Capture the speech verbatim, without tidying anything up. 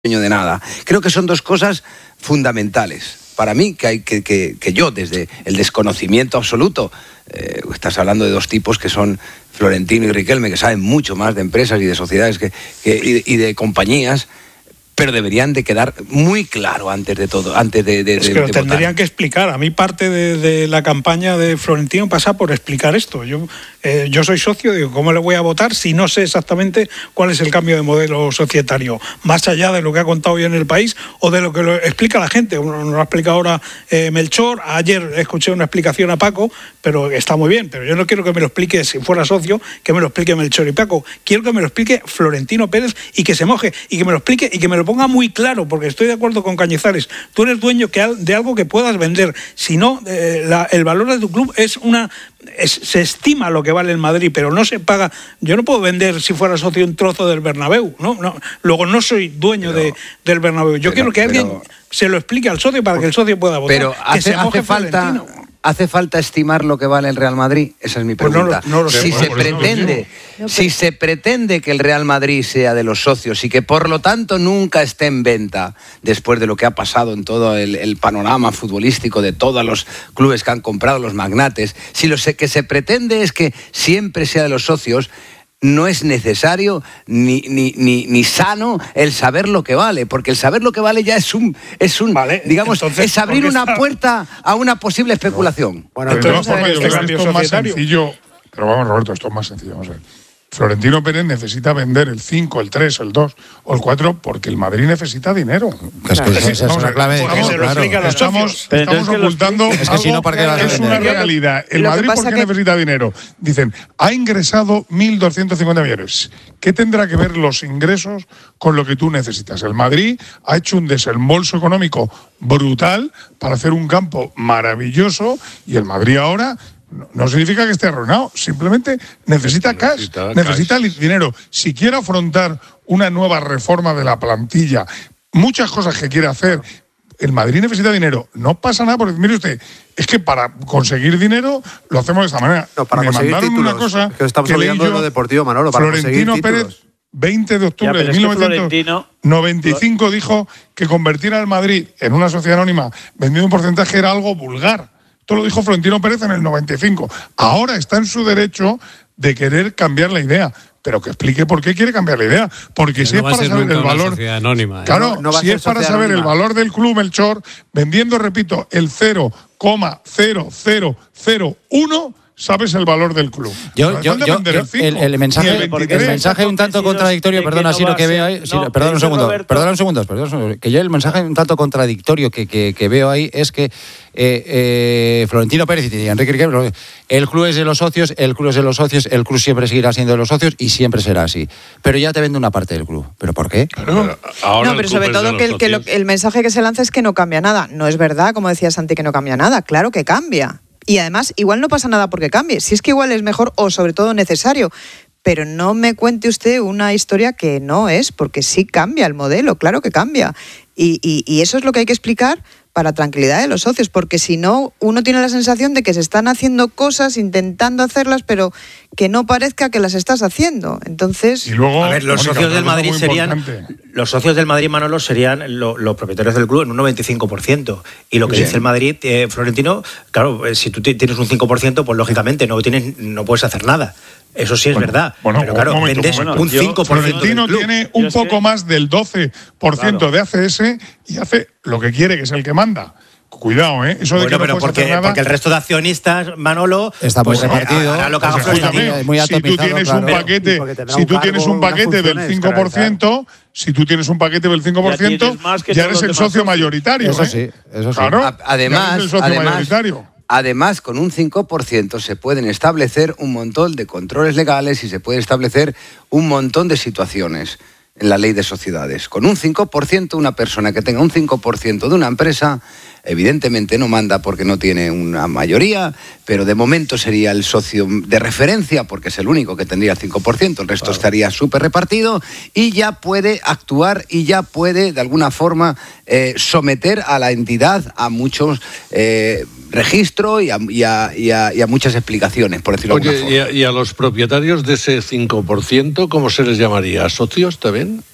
de nada. Creo que son dos cosas fundamentales para mí, que, hay, que, que, que yo, desde el desconocimiento absoluto, eh, estás hablando de dos tipos que son Florentino y Riquelme, que saben mucho más de empresas y de sociedades que, que, y, y de compañías, pero deberían de quedar muy claro antes de todo, antes de, de, es que de, lo de tendrían votar. que explicar. A mí parte de, de la campaña de Florentino pasa por explicar esto. Yo, eh, yo soy socio, digo, ¿cómo le voy a votar si no sé exactamente cuál es el cambio de modelo societario? Más allá de lo que ha contado hoy en El País o de lo que lo explica la gente. Uno nos lo ha explicado ahora eh, Melchor, ayer escuché una explicación a Paco, pero está muy bien, pero yo no quiero que me lo explique, si fuera socio, que me lo explique Melchor y Paco. Quiero que me lo explique Florentino Pérez y que se moje, y que me lo explique y que me lo ponga muy claro, porque estoy de acuerdo con Cañizares. Tú eres dueño de algo que puedas vender. Si no, eh, la, el valor de tu club es una... Es, se estima lo que vale el Madrid, pero no se paga. Yo no puedo vender, si fuera socio, un trozo del Bernabéu, ¿no? no luego no soy dueño pero, de, del Bernabéu. Yo pero, quiero que alguien pero, se lo explique al socio para que el socio pueda votar. Pero hace, hace falta... ¿Hace falta estimar lo que vale el Real Madrid? Esa es mi pregunta. Pues no, no, no, si, no, se no, pretende, no, no, si se pretende que el Real Madrid sea de los socios y que por lo tanto nunca esté en venta, después de lo que ha pasado en todo el, el panorama futbolístico de todos los clubes que han comprado los magnates, si lo que se pretende es que siempre sea de los socios, no es necesario ni, ni, ni, ni sano el saber lo que vale, porque el saber lo que vale ya es un, es un vale, digamos, entonces, es abrir una está... puerta a una posible especulación. No. Bueno, de todas formas, yo creo que esto es más sencillo, pero vamos, Roberto, esto es más sencillo, vamos a ver. Florentino Pérez necesita vender el cinco, el tres, el dos o el cuatro porque el Madrid necesita dinero. Es que esa es una clave. Estamos, claro, claro. estamos, estamos ocultando es que si no, ¿para qué algo que es una realidad. El Madrid, ¿por qué que... necesita dinero? Dicen, ha ingresado mil doscientos cincuenta millones. ¿Qué tendrá que ver los ingresos con lo que tú necesitas? El Madrid ha hecho un desembolso económico brutal para hacer un campo maravilloso y el Madrid ahora... No significa que esté arruinado, simplemente necesita cash, necesita, necesita cash. dinero. Si quiere afrontar una nueva reforma de la plantilla, muchas cosas que quiere hacer, el Madrid necesita dinero. No pasa nada, porque mire usted, es que para conseguir dinero lo hacemos de esta manera. No, para Me conseguir mandaron títulos, una cosa es que estamos que olvidando de lo deportivo, Manolo, para Florentino conseguir Pérez, títulos. veinte de octubre ya, de mil novecientos noventa y cinco Flor... dijo que convertir al Madrid en una sociedad anónima vendiendo un porcentaje era algo vulgar. Esto lo dijo Florentino Pérez en el noventa y cinco. Ahora está en su derecho de querer cambiar la idea, pero que explique por qué quiere cambiar la idea. Porque si no es para saber el valor, anónima, ¿eh? claro, no, no si es para saber anónima. el valor del club Melchor, vendiendo, repito, el cero coma cero cero cero uno. ¿Sabes el valor del club? Yo, yo, yo, yo el, el mensaje, el, el mensaje un tanto contradictorio, perdona, no si lo que veo ahí, si, no, perdona un segundo, Roberto. perdona un segundo, perdona un segundo, que yo el mensaje un tanto contradictorio que, que, que veo ahí es que eh, eh, Florentino Pérez y Enrique Riquelme, el club es de los socios, el club es de los socios, el club siempre seguirá siendo de los socios y siempre será así. Pero ya te vende una parte del club. ¿Pero por qué? Claro. Ahora no, pero sobre todo que, el, que lo, el mensaje que se lanza es que no cambia nada. No es verdad, como decía Santi, que no cambia nada. Claro que cambia. Y además, igual no pasa nada porque cambie. Si es que igual es mejor o sobre todo necesario. Pero no me cuente usted una historia que no es, porque sí cambia el modelo, claro que cambia. Y, y, y eso es lo que hay que explicar para tranquilidad de los socios, porque si no, uno tiene la sensación de que se están haciendo cosas, intentando hacerlas, pero que no parezca que las estás haciendo. Entonces, y luego, a ver, los Mónica, socios del Madrid serían importante. los socios del Madrid, Manolo, serían lo, los propietarios del club en un noventa y cinco por ciento. Y lo que Bien. dice el Madrid, eh, Florentino, claro, eh, si tú t- tienes un cinco por ciento, pues lógicamente no tienes, no puedes hacer nada. Eso sí es bueno, verdad. Bueno, pero claro, un momento, vendes un, un cinco por ciento Florentino del club. tiene un Yo poco sé. más del doce por ciento claro. de A C S y hace lo que quiere, que es el que manda. Cuidado, ¿eh? Eso de bueno, que no pero puedes porque, hacer nada, porque el resto de accionistas, Manolo, está muy pues, repartido. Hará lo que haga pues Florentino. Muy si tú tienes claro. un paquete, si tú tienes un paquete del cinco por ciento, si tú tienes un paquete del cinco por ciento, ya, ya eres el socio mayoritario. Eso ¿eh? sí, eso sí. Claro, además, ya eres el socio además, mayoritario. Además, con un cinco por ciento se pueden establecer un montón de controles legales y se puede establecer un montón de situaciones en la ley de sociedades. Con un cinco por ciento, una persona que tenga un cinco por ciento de una empresa, evidentemente no manda porque no tiene una mayoría, pero de momento sería el socio de referencia porque es el único que tendría el cinco por ciento, el resto claro. estaría súper repartido y ya puede actuar y ya puede de alguna forma eh, someter a la entidad a muchos eh, registros y a, y, a, y, a, y a muchas explicaciones, por decirlo de alguna forma. Oye, ¿y a, y a los propietarios de ese cinco por ciento cómo se les llamaría? ¿Socios también?